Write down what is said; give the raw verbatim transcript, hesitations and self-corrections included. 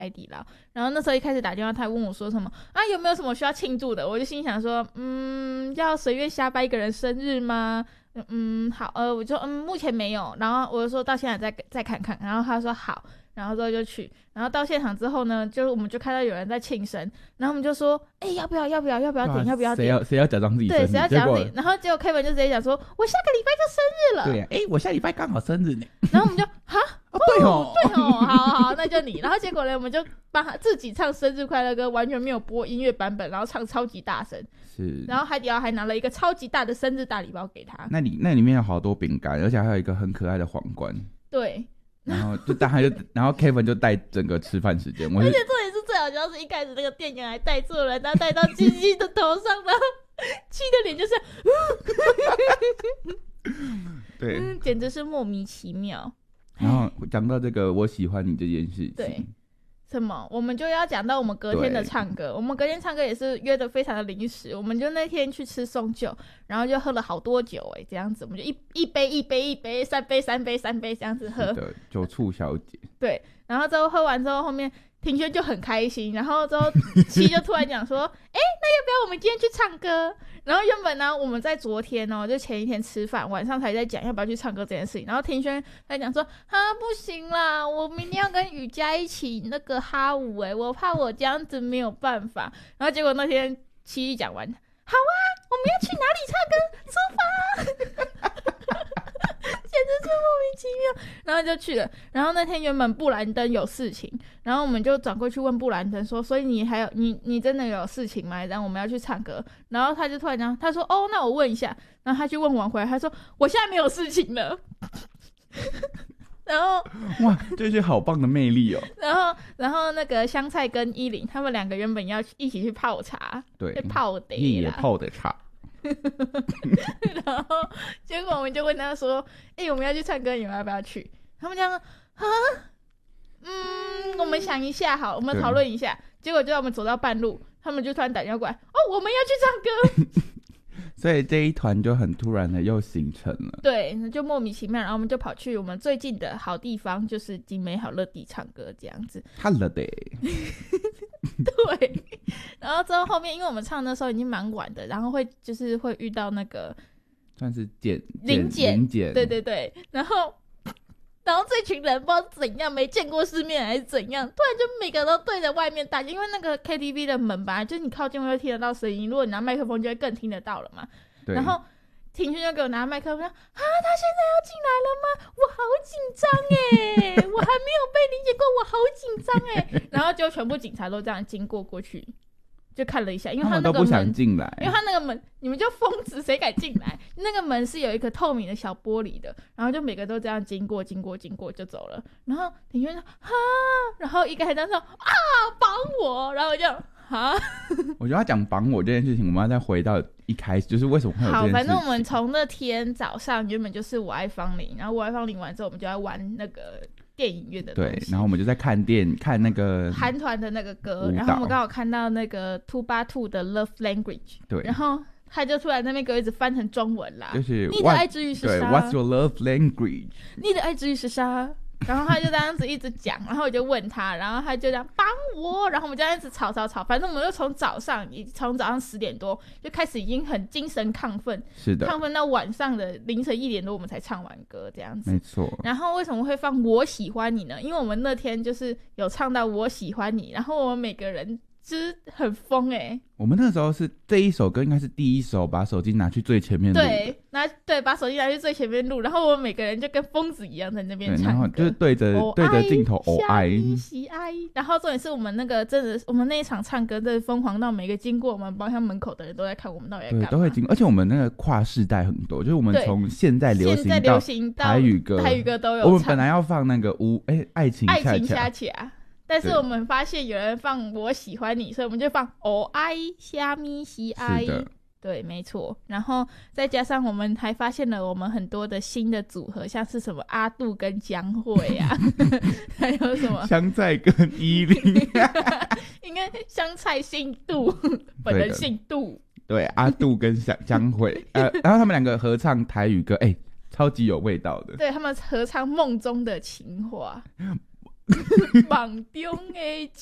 海底捞。然后那时候一开始打电话，他还问我说什么啊，有没有什么需要庆祝的？我就心想说，嗯，要随便瞎掰一个人生日吗？嗯，好，呃，我就嗯，目前没有。然后我就说到现在再再看看。然后他说好。然后之后就去，然后到现场之后呢，就我们就看到有人在庆生，然后我们就说，哎、欸，要不要要不要要不要点、啊、要不要点？ 谁要谁要假装自己生日？ 对，谁要假装自己？然后结果 Kevin 就直接讲说，我下个礼拜就生日了。 对呀、啊，哎、欸，我下礼拜刚好生日呢。 然后我们就哈， 哦，对哦， 对哦，好好好，那就你。然后结果呢，我们就帮他自己唱生日快乐歌，完全没有播音乐版本，然后唱超级大声。 是。 然后海底捞还拿了一个超级大的生日大礼包给他。 那里那里面有好多饼干，而且还有一个很可爱的皇冠。 对。 然后就他就，然后 Kevin 就带整个吃饭时间，而且这也是最好笑，是一开始那个店员还带错人，然后带到鸡鸡的头上，然后鸡的脸就是， 对、 嗯，简直是莫名其妙。 然后讲到这个，我喜欢你这件事情， 对。什么？我们就要讲到我们隔天的唱歌。我们隔天唱歌也是约的非常的临时，我们就那天去吃松酒，然后就喝了好多酒哎、欸，这样子，我们就一一杯一杯一杯，三杯三杯三杯这样子喝。 的酒醋小姐。 对，然后之后喝完之后，后面庭轩就很开心，然后之后七就突然讲说，哎、欸，那要不要我们今天去唱歌？然后原本呢，我们在昨天哦，就前一天吃饭，晚上才在讲要不要去唱歌这件事情。然后庭轩在讲说，啊，不行啦，我明天要跟雨佳一起那个哈舞，哎，我怕我这样子没有办法。然后结果那天七一讲完，好啊，我们要去哪里唱歌？出发！简直是莫名其妙，然后就去了。然后那天原本布兰登有事情，然后我们就转过去问布兰登说：“所以你还有你你真的有事情吗？然后我们要去唱歌。”然后他就突然讲，他说：“哦，那我问一下。”然后他去问完回来，他说：“我现在没有事情了。”然后哇，这是好棒的魅力哦。 然后然后那个香菜跟依琳他们两个原本要一起去泡茶， 对， 泡的也泡的茶。 然后结果我们就问他说：“哎、欸，我们要去唱歌，你们要不要去？”他们讲：“啊，嗯，我们想一下，好，我们讨论一下。”结果就在我们走到半路，他们就突然打电话过来：“哦，我们要去唱歌。” 所以这一团就很突然的又形成了。 对，就莫名其妙，然后我们就跑去我们最近的好地方，就是金美好乐地唱歌这样子。 Holiday。 对，然后之后后面，因为我们唱的时候已经蛮晚的，然后会就是会遇到那个算是检临检， 临检， 对对对，然后然后这群人不知道怎样，没见过世面还是怎样，突然就每个都对着外面大叫，因为那个 K T V 的门本来就是你靠近会听得到声音，如果你拿麦克风就会更听得到了嘛。 对， 然后庭轩就给我拿麦克风说：“啊，他现在要进来了吗？我好紧张哎，我还没有被理解过，我好紧张哎。”然后就全部警察都这样经过过去，就看了一下，因为他那个门他们都不想进来， 因为他那个门，你们就疯子，谁敢进来？那个门是有一个透明的小玻璃的，然后就每个都这样经过，经过，经过就走了。然后庭轩说：“哈！”然后一个还在说：“啊，绑我！”然后我就啊， 我觉得他讲绑我这件事情，我们要再回到一开始，就是为什么会有这件事情。 好，反正我们从那天早上原本就是我爱芳龄，然后我爱芳龄完之后，我们就要玩那个电影院的东西。 对，然后我们就在看电看那个韩团的那个歌，然后我们刚好看到那个 two 八 two 的 Love Language， 对，然后他就突然在那边给我一直翻成中文啦， 就是你的爱之语是啥？ 对 ，What's your love language？ 你的爱之语是啥？然后他就这样子一直讲，然后我就问他，然后他就这样帮我，然后我们就这样一直吵吵吵，反正我们就从早上，从早上十点多就开始已经很精神亢奋， 是的， 亢奋到晚上的凌晨一点多我们才唱完歌这样子， 没错。 然后为什么会放我喜欢你呢？因为我们那天就是有唱到我喜欢你，然后我们每个人就是很疯哎、欸， 我们那时候是这一首歌应该是第一首把手机拿去最前面录的， 对，拿对把手机拿去最前面录，然后我们每个人就跟疯子一样在那边唱歌， 然后就是对着对着镜头哦哀喜爱，然后重点是我们那个真的，我们那一场唱歌真的疯狂到每个经过我们包厢门口的人都在看我们到底在干嘛， 对，都会经过，而且我们那个跨世代很多，就是我们从现在流行到台语歌， 台语歌都有唱。 我们本来要放那个无哎爱情恰恰爱情恰恰。但是我们发现有人放我喜欢你，所以我们就放哦爱虾米喜爱，对，没错。然后再加上我们还发现了我们很多的新的组合，像是什么阿杜跟江蕙啊，还有什么香菜跟依琳， 应该香菜姓杜，本人姓杜， 对，阿杜跟江蕙，呃，然后他们两个合唱台语歌，哎、欸，超级有味道的。 对，他们合唱《梦中的情话》。 梦中的